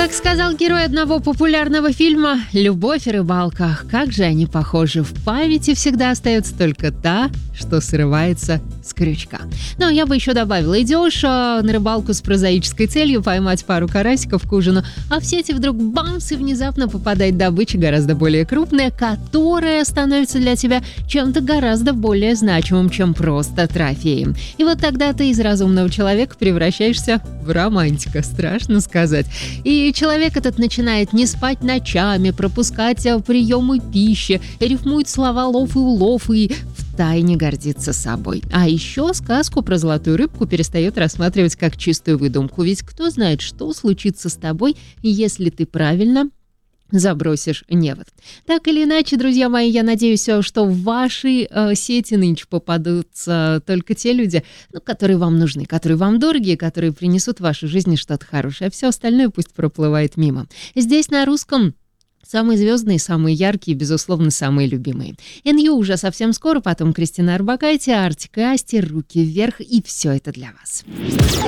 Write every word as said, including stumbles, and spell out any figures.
Как сказал герой одного популярного фильма, любовь и рыбалка, как же они похожи. В памяти всегда остается только та, что срывается с крючка. Но я бы еще добавила, идешь а, на рыбалку с прозаической целью поймать пару карасиков к ужину, а в сети вдруг бамс, и внезапно попадает добыча гораздо более крупная, которая становится для тебя чем-то гораздо более значимым, чем просто трофеем. И вот тогда ты из разумного человека превращаешься в романтика, страшно сказать. И человек этот начинает не спать ночами, пропускать приемы пищи, рифмует слова лов и улов и втайне гордится собой. А еще сказку про золотую рыбку перестает рассматривать как чистую выдумку. Ведь кто знает, что случится с тобой, если ты правильно забросишь невод. Так или иначе, друзья мои, я надеюсь, что в ваши э, сети нынче попадутся только те люди, ну, которые вам нужны, которые вам дороги, которые принесут в вашей жизни что-то хорошее, а все остальное пусть проплывает мимо. Здесь на русском самые звездные, самые яркие, безусловно, самые любимые. эн ю уже совсем скоро, потом Кристина Орбакайте, Артик и Асти, руки вверх, и все это для вас.